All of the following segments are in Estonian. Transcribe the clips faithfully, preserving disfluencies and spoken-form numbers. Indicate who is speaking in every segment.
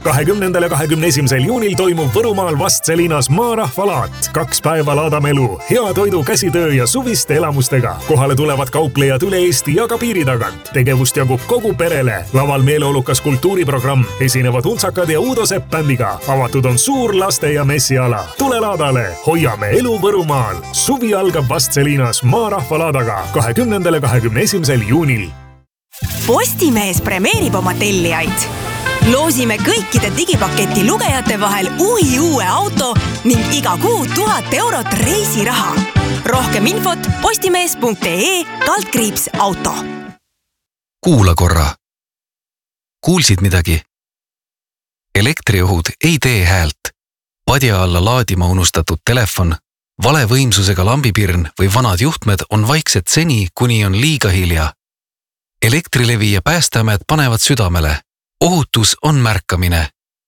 Speaker 1: kahekümnendal ja kahekümne esimesel juunil toimub Võrumaal Vastselinas maarahvalaat. Kaks päeva laadame elu, hea toidu, käsitöö ja suviste elamustega. Kohale tulevad kauplejad üle Eesti ja ka piiri tagant. Tegevust jagub kogu perele. Laval meeleolukas kultuuriprogramm. Esinevad Untsakad ja Uudo Sepp bändiga. Avatud on suur laste- ja messiala. Tule laadale, hoiame elu Võrumaal. Suvi algab Vastselinas maarahvalaadaga kahekümnendal ja kahekümne esimesel juunil.
Speaker 2: Postimees premeerib oma tellijaid. Loosime kõikide digipaketi lugejate vahel uhi uue auto ning iga kuu tuhat eurot reisiraha. Rohkem infot postimees punkt ee kaldkriips auto.
Speaker 3: Kuula korra. Kuulsid midagi? Elektriohud ei tee häält. Padja alla laadima unustatud telefon, vale võimsusega lambipirn või vanad juhtmed on vaiksed seni, kuni on liiga hilja. Elektrilevi ja Päästeamet panevad südamele. Ohutus on märkamine.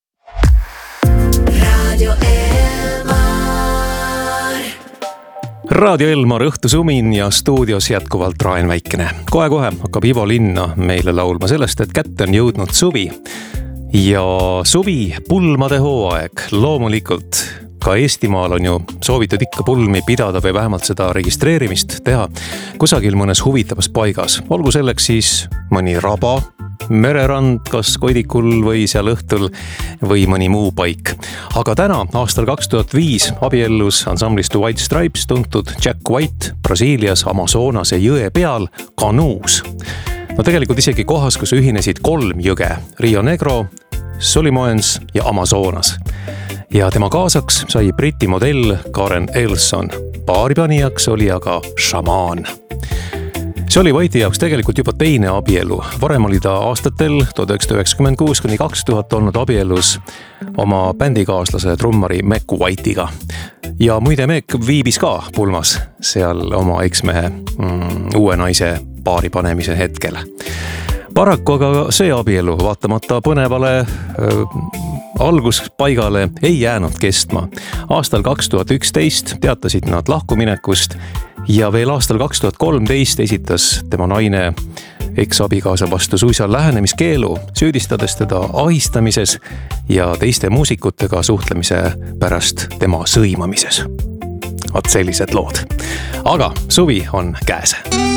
Speaker 4: Radio Elmar.
Speaker 5: Radio Elmar õhtusumin ja stuudios jätkuvalt Raen Väikene. Kohe-kohe hakkab Ivo Linna meile laulma sellest, et kätte on jõudnud suvi. Ja suvi, pulmade hooaeg, loomulikult. Ka Eestimaal on ju soovitud ikka pulmi pidada või vähemalt seda registreerimist teha kusagil mõnes huvitavas paigas. Olgu selleks siis mõni raba, mererand, kas Koidikul või seal õhtul või mõni muu paik. Aga täna, aastal kaks tuhat viis, abiellus ansamblist White Stripes tuntud Jack White Brasiilias Amazonase jõe peal kanuus. No tegelikult isegi kohas, kus ühinesid kolm jõge, Rio Negro, Solimoens ja Amazonas. Ja tema kaasaks sai Briti modell Karen Elson. Paaripanijaks oli aga šamaan. See oli White'i jaoks tegelikult juba teine abielu. Varem oli ta aastatel tuhat üheksasada üheksakümmend kuus kuni kaks tuhat olnud abiellus oma bändikaaslase trummari Mac White'iga. Ja muide Mac viibis ka pulmas seal oma eksmehe mm, uue naise paari panemise hetkel. Paraku aga see abielu vaatamata põnevale äh, alguspaigale ei jäänud kestma. Aastal kaks tuhat üksteist teatasid nad lahkuminekust ja veel aastal kaks tuhat kolmteist esitas tema naine eks-abikaasa vastu suisa lähenemiskeelu, süüdistades teda ahistamises ja teiste muusikutega suhtlemise pärast tema sõimamises. Vaat sellised lood. Aga suvi on käes.